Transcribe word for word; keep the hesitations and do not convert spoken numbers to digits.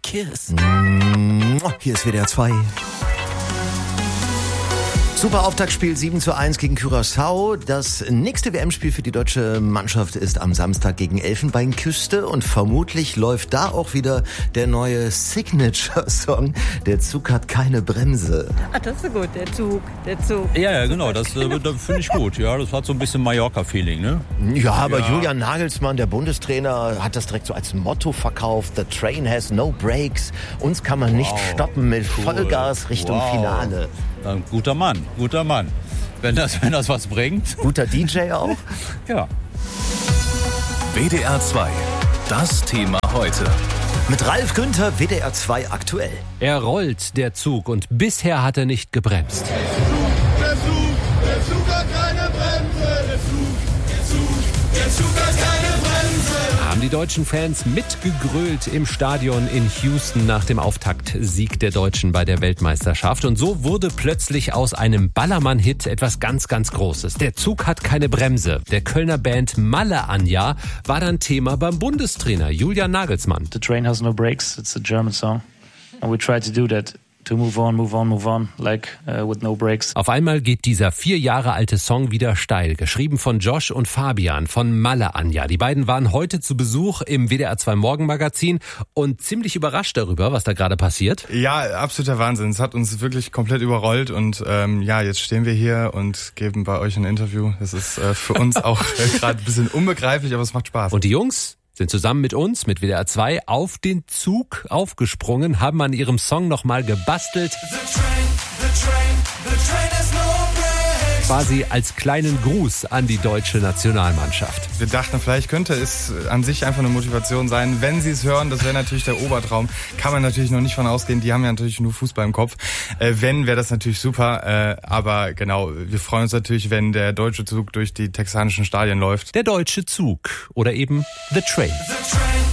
kiss. Hier ist W D R zwei. Super Auftaktspiel sieben zu eins gegen Curaçao. Das nächste W M-Spiel für die deutsche Mannschaft ist am Samstag gegen Elfenbeinküste und vermutlich läuft da auch wieder der neue Signature-Song. Der Zug hat keine Bremse. Ach, das ist gut, der Zug, der Zug. Ja, ja, genau, das, äh, das finde ich gut. Ja, das hat so ein bisschen Mallorca-Feeling, ne? Ja, aber Ja. Julian Nagelsmann, der Bundestrainer, hat das direkt so als Motto verkauft. The train has no brakes. Uns kann man nicht Wow. stoppen mit Cool. Vollgas Richtung Wow. Finale. Ein guter Mann, guter Mann. Wenn das, wenn das was bringt. Guter D J auch. Ja. W D R zwei. Das Thema heute. Mit Ralf Günther, W D R zwei aktuell. Er rollt, der Zug, und bisher hat er nicht gebremst. Der Zug, der Zug hat keine Bremse. Der Zug, der Zug, der Zug hat keine Bremse. Haben die deutschen Fans mitgegrölt im Stadion in Houston nach dem Auftaktsieg der Deutschen bei der Weltmeisterschaft. Und so wurde plötzlich aus einem Ballermann-Hit etwas ganz, ganz Großes. Der Zug hat keine Bremse. Der Kölner Band Malle Anja war dann Thema beim Bundestrainer Julian Nagelsmann. The train has no brakes. It's a German song. And we try to do that. To move on, move on, move on, like uh, with no brakes. Auf einmal geht dieser vier Jahre alte Song wieder steil. Geschrieben von Josh und Fabian von Malle Anja. Die beiden waren heute zu Besuch im W D R zwei Morgenmagazin und ziemlich überrascht darüber, was da gerade passiert. Ja, absoluter Wahnsinn. Es hat uns wirklich komplett überrollt und ähm, ja, jetzt stehen wir hier und geben bei euch ein Interview. Das ist äh, für uns auch äh, gerade ein bisschen unbegreiflich, aber es macht Spaß. Und die Jungs sind zusammen mit uns, mit W D R zwei, auf den Zug aufgesprungen, haben an ihrem Song nochmal gebastelt. The train, the train, the train has no brakes. Quasi als kleinen Gruß an die deutsche Nationalmannschaft. Wir dachten, vielleicht könnte es an sich einfach eine Motivation sein. Wenn sie es hören, das wäre natürlich der Obertraum. Kann man natürlich noch nicht von ausgehen. Die haben ja natürlich nur Fußball im Kopf. Äh, wenn, wäre das natürlich super. Äh, aber genau, wir freuen uns natürlich, wenn der deutsche Zug durch die texanischen Stadien läuft. Der deutsche Zug oder eben The Train. The train.